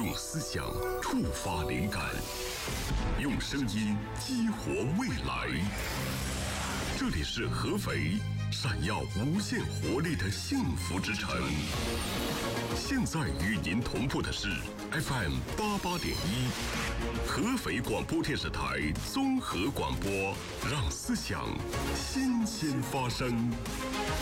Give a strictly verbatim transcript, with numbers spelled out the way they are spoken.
用思想触发灵感，用声音激活未来。这里是合肥，闪耀无限活力的幸福之城。现在与您同步的是 F M 八八点一，合肥广播电视台综合广播，让思想新鲜发生。